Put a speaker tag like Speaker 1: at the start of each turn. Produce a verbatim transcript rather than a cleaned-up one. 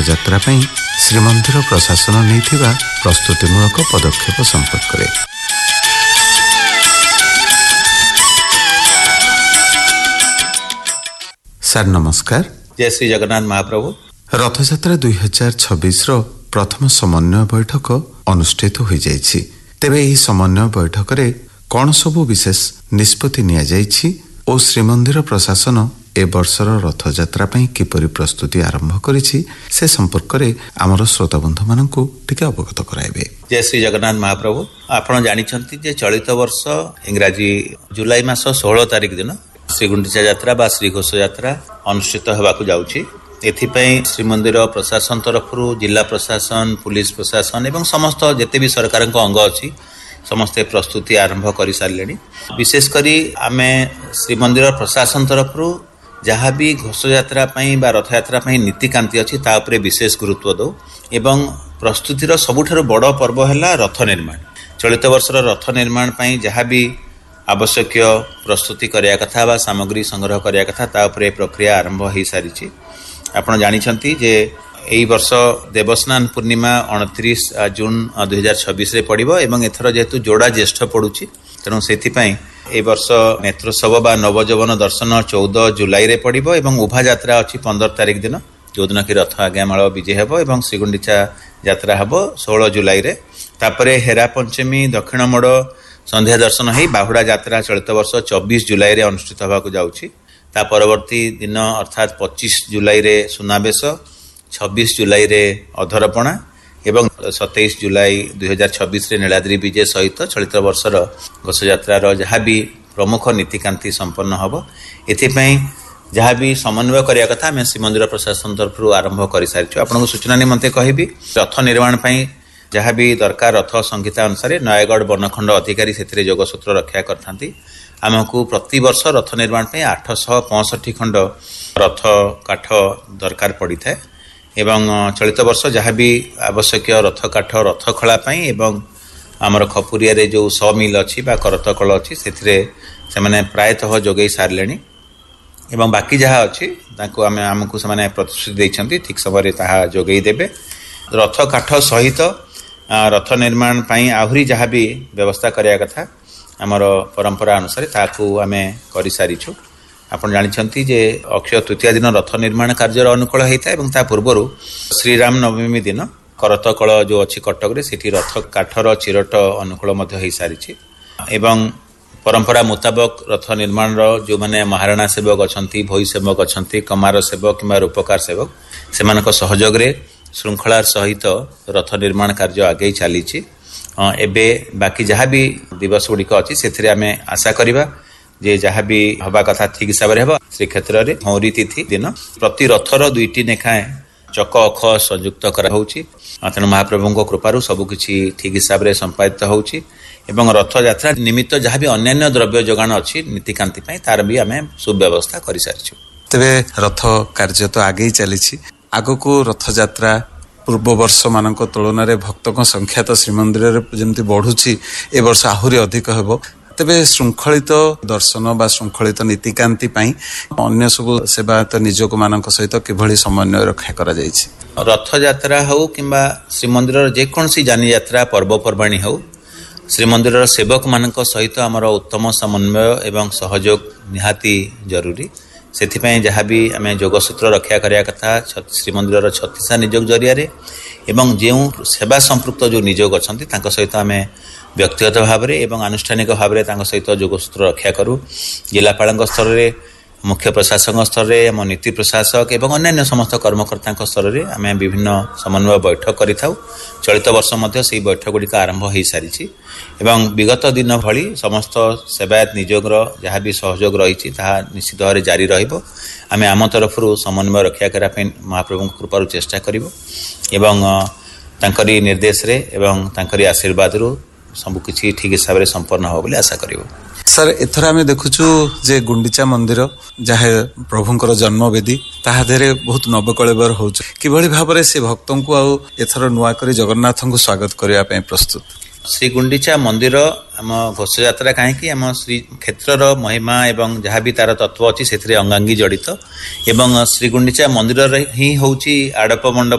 Speaker 1: रथयात्रा पई श्रीमंदिर प्रशासन नैथिबा प्रस्तुतिमूलक पदक्षेप संपर्क में। सर नमस्कार।
Speaker 2: जय श्री जगन्नाथ महाप्रभु।
Speaker 1: रथयात्रा दुई हजार छब्बीस रो प्रथम समन्वय बैठक अनुष्ठित हो जाइछि। तेबे एही समन्वय बैठक रे कौन सबु विशेष निष्पत्ति निया जाइछि ओ श्रीमंदिर प्रशासन ए वर्षर रथयात्रा पई किपरि प्रस्तुति आरंभ करिछि से संपर्क रे हमर श्रोता बंधु माननकु टिके अवगत कराइबे।
Speaker 2: जय श्री जगन्नाथ महाप्रभु। आपण जानिछंती जे चलित वर्ष इंग्राजी जुलाई मास सोलह तारिख दिन श्री गुंडीचा यात्रा बा श्री घोष यात्रा अनुष्ठित होबाकू जाउछि। एथिपई श्रीमंदिर प्रशासन तरफरु जिला प्रशासन पुलिस प्रशासन एवं समस्त जेते भी सरकार अंग अछि समस्ते प्रस्तुति आरंभ कर सारे। विशेषकरी आमे श्रीमंदिर प्रशासन तरफरु जहाँ भी घोष यात्रा बा रथ यात्रा नीतिकांति अच्छी ता उपरे विशेष गुरुत्व दो एवं प्रस्तुतिर सबुठारु बड़ पर्व है रथ निर्माण। चलित वर्षर रथ निर्माण जहाँ भी आवश्यक प्रस्तुति करिया कथा बा सामग्री संग्रह करिया कथा ता उपरे प्रक्रिया आरंभ हो सारी। आपण जानिछंती जे एई वर्ष देवस्नान पूर्णिमा उनतीस जून दुई हजार छब्बीस रे पड़िबो एवं एथर जेहेतु जोड़ा ज्येष्ठ पड़ुछि तेणु सेथिपई ए वर्ष नेत्रोत्सव बा नवजौवन दर्शन चौदह जुलाई रे पड़िबो एवं उभा यात्रा अछि पंद्रह तारिख दिन जोदिन कि रथ आज्ञामाल विजय हेबो एवं श्रीगुंडीचा यात्रा हेबो सोलह जुलाई रे। तापरे हेरा पंचमी दक्षिण मोड़ संध्या दर्शन है बाहुड़ा यात्रा चलित वर्ष चौबीस जुलाई रे अनुष्ठित होबाकू जाउछि। ता परवर्ती दिन अर्थात पच्चीस जुलाई रे सुनाबेश, छब्बीस जुलाई रे अधरपणा एवं सत्ताईस जुलाई दुई हजार छब्बीस रे नीलाद्री विजय सहित चलित वर्षर घोष यात्रार जहाँ भी प्रमुख नीतिकांति संपन्न हब एथिपई जहाँ भी समन्वय करिया कथा आम श्रीमंदिर प्रशासन तरफ आरंभ कर सारी। आपको सूचना निमंते कहबी रथ निर्माण पई जहाँ भी दरकार रथ संहिता अनुसार नयगढ़ बनखंड अधिकारी से जोगसूत्र रक्षा करथांती। आमको प्रति वर्ष रथ निर्माण पे आठ सौ पैंसठ खंड रथ काठ दरकार पड़ी था एवं चलित वर्ष जहाँ भी आवश्यक रथ काठ रथ खला एवं आमर खपुरिया रे जो सौ मिल अच्छी करत कल अच्छी से प्रायतः जोगे सारे एवं बाकी जहाँ अच्छी आमको से प्रतिश्रुति देइछंती ठीक समय ताहा जोगे देबे। रथ काठ सहित रथ निर्माण पई आहुरी जहाँ भी व्यवस्था करिया कथा आमर परंपरा अनुसार ताकू आमे करि सारिछु। आपण जानिछंती जे अक्षय तृतीया दिन रथ निर्माण कार्य अनुकूल होता है ता पूर्व श्रीराम नवमी दिन करतकल जो अच्छी कटक रे सेठी रथ काठर चिरट अनुकूल मध्य हो सारी एवं परंपरा मुताबक रथ निर्माण जो माने महाराणा सेवक अच्छी भोई सेवक अच्छी कमार सेवक कि रूपकार सेवक से सहयोग रे श्रृंखलार सहित रथ निर्माण कार्य आगे चली। एबे बाकी जहाँ भी दिवस गुड़िक अच्छी से आम आशा करवा जे जहाँ भी हवा कथा ठीक हिसाब से श्री क्षेत्र में हौरी तिथि दिन प्रति रथर दुईटी नेखाएं चक अख संयुक्त कराउछि। तेणु महाप्रभु कृपारू सबकिछि ठीक हिसाब से संपादित होउछि एवं रथ यात्रा निमित्त जहाँ भी अन्य द्रव्य जोगान अच्छी नीतिकांति तार भी आम सुव्यवस्था कर सारी।
Speaker 1: तेबे रथ कार्य तो आगे ही चली आगको रथ यात्रा पूर्व वर्ष मान तुलन में भक्तों संख्या तो श्रीमंदिर जमी बढ़ुची ए वर्ष आहुरी अधिक हेब। तेबे श्रृंखलित दर्शन बा श्रृंखलित नीतिकांति अन्य सब सेवायत निजोग मान सहित किभली समन्वय रक्षा करा जायछि।
Speaker 2: रथ यात्रा हो किंबा श्रीमंदिर जेकोसी जानी यात्रा पर्वपर्वाणी हो श्रीमंदिर सेवक मान सहित आमर उत्तम समन्वय एवं सहयोग निहाती जरूरी। सेथिपई जहाँ भी आम जोगसूत्र रक्षा करिया कथा श्रीमंदिर छत्तीसा निजोग जरिया एवं जो सेवा संपृक्त जो निजोग अच्छी सहित आम व्यक्तिगत भाव में एवं आनुष्ठानिक भाव में सहित जोगसूत्र रक्षा करूँ। जिलापाल स्तर में मुख्य प्रशासक स्तर में आम नीति प्रशासक एवं अन्य समस्त कर्मकर्ता स्तर में आम विभिन्न समन्वय बैठक करि थाउ। चलित वर्ष मध्य से बैठक गुड़िक आरंभ हो सारी एवं विगत दिन भली समस्त सेवायत निजोगर जहाँ भी सहयोग रही निश्चित भाव में जारी रहिबो। आम आम तरफ समन्वय रक्षा करने महाप्रभु कृपारू चेष्टा करिबो एवं तांकरी निर्देश रे एवं तांकरी आशीर्वाद रु सब किछि ठीक हिसाब से संपन्न हो बोली आशा करिबो।
Speaker 1: सर एथर आम देखुचु जे गुंडीचा मंदिर जहाँ प्रभुंकर जन्मवेदी ताहा देरे बहुत नवकलेबर हो किभली भाव में से भक्तों को आउ एथर नुआ करी जगन्नाथ को स्वागत करने पे प्रस्तुत।
Speaker 2: श्री गुंडीचा मंदिर आम घोष यात्रा कहीं आम श्री क्षेत्र महिमा एवं जहाँ भी तार तत्व अच्छी से अंगांगी जड़ित एवं श्री गुंडीचा मंदिर ही हूँ आड़प मंडप